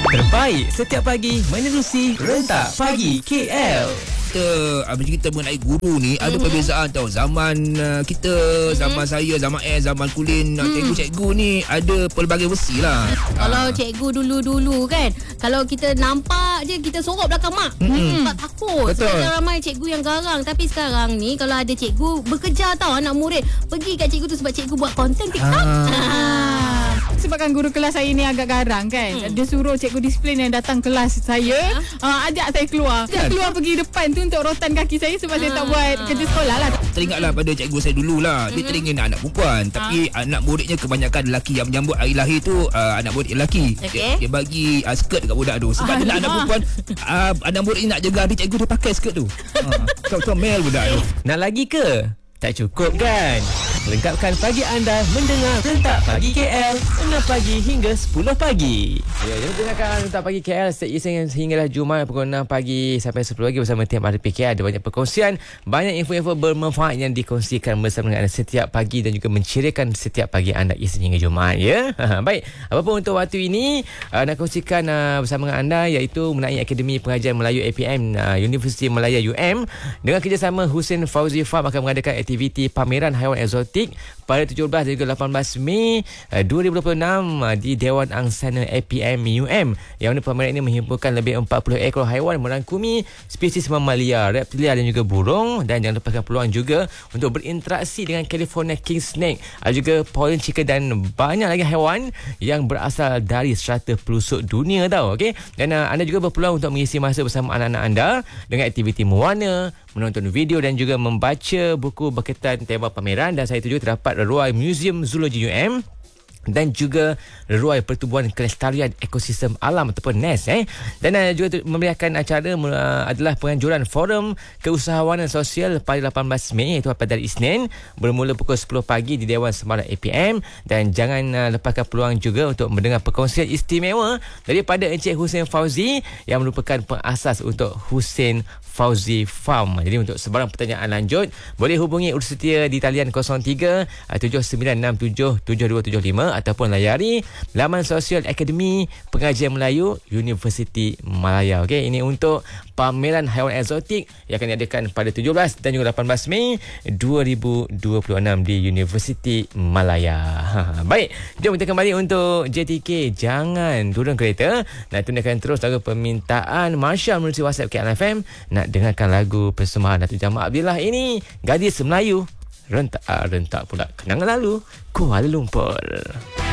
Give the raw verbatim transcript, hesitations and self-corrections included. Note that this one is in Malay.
terbaik setiap pagi menerusi Rentak Pagi K L. Kita macam kita mengenai guru ni mm-hmm. ada perbezaan tau. Zaman uh, kita, mm-hmm. zaman saya, zaman eh, zaman Kulin, mm. cikgu-cikgu ni ada pelbagai versi lah. Kalau cikgu dulu-dulu kan, kalau kita nampak je kita sorok belakang mak. Mm-hmm. Sebab takut. Betul. Sebab ramai cikgu yang garang. Tapi sekarang ni kalau ada cikgu bekerja tau anak murid pergi kat cikgu tu sebab cikgu buat konten TikTok. Ah. Sebabkan guru kelas saya ni agak garang kan. Hmm. Dia suruh cikgu disiplin yang datang kelas saya, ha? uh, ajak saya keluar. Saya keluar pergi depan tu untuk rotan kaki saya sebab ha. saya tak buat kerja sekolah lah. Teringatlah pada cikgu saya dululah. Dia hmm. teringin anak perempuan. Tapi ha. anak muridnya kebanyakan lelaki. Yang menyambut hari lahir tu uh, anak murid lelaki. Okay. Dia, dia bagi uh, skirt dekat budak tu. Sebab ah, dia nak anak perempuan. Uh, anak murid ni nak jaga hari cikgu dia pakai skirt tu. uh, Comel budak tu. Nak lagi ke? Tak cukup kan? Lengkapkan pagi anda mendengar Rentak Pagi K L enam pagi hingga sepuluh pagi. Ya, jangan dengarkan Rentak Pagi K L setiap Isnin hinggalah Jumaat pukul enam pagi sampai sepuluh pagi bersama tim R P K L. Ada banyak perkongsian, banyak info-info bermanfaat yang dikongsikan bersama dengan anda setiap pagi dan juga menceriakan setiap pagi anda Isnin hingga Jumaat ya. Baik, apapun untuk waktu ini uh, nak kongsikan uh, bersama dengan anda iaitu mengenai Akademi Pengajian Melayu A P M uh, Universiti Malaya U M dengan kerjasama Hussein Fauzi Farm akan mengadakan aktiviti pameran haiwan eksotik pada tujuh belas dan juga lapan belas Mei dua ribu dua puluh enam di Dewan Angsana A P M U M, yang mana pameran ini menghimpunkan lebih empat puluh ekor haiwan merangkumi spesies mamalia, reptilia dan juga burung. Dan jangan lepaskan peluang juga untuk berinteraksi dengan California King Snake, ada juga Polynesian chicken dan banyak lagi haiwan yang berasal dari strata pelusuk dunia tau. Okay? Dan uh, anda juga berpeluang untuk mengisi masa bersama anak-anak anda dengan aktiviti mewarna, menonton video dan juga membaca buku berkaitan tema pameran. Dan saya juga terdapat Ruai Museum Zoologi U M dan juga Ruai Pertubuhan Kelestarian Ekosistem Alam ataupun N E S eh. Dan uh, juga memeriahkan acara uh, adalah penganjuran Forum Keusahawanan Sosial pada lapan belas Mei, iaitu pada hari Isnin, bermula pukul sepuluh pagi di Dewan Semarak A P M. Dan jangan uh, lepaskan peluang juga untuk mendengar perkongsian istimewa daripada Encik Hussein Fauzi yang merupakan pengasas untuk Hussein Fauzi Farm. Jadi untuk sebarang pertanyaan lanjut boleh hubungi urus setia di talian kosong tiga tujuh sembilan enam tujuh tujuh dua tujuh lima ataupun layari laman sosial Akademi Pengajian Melayu Universiti Malaya. Okey, ini untuk pameran haiwan eksotik yang akan diadakan pada tujuh belas dan juga lapan belas Mei dua ribu dua puluh enam di Universiti Malaya. Ha, baik, jom kita kembali untuk J T K. Jangan turun kereta. Nak tunaikan terus lagu permintaan Marsha melalui WhatsApp K L F M. Nak dengarkan lagu persembahan Datuk Jamal Abdillah ini, Gadis Melayu. Rentak, rentak pula kenangan lalu, Kuala Lumpur.